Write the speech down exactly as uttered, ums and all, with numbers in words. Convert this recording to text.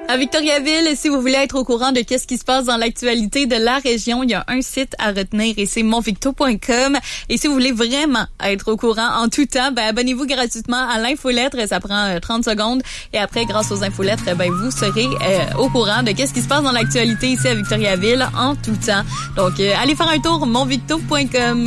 À Victoriaville, si vous voulez être au courant de qu'est-ce qui se passe dans l'actualité de la région, il y a un site à retenir et c'est mon victo point com. Et si vous voulez vraiment être au courant en tout temps, ben abonnez-vous gratuitement à l'infolettre. Ça prend euh, trente secondes. Et après, grâce aux infolettres, ben vous serez euh, au courant de qu'est-ce qui se passe dans l'actualité ici à Victoriaville en tout temps. Donc, euh, allez faire un tour, mon victo point com.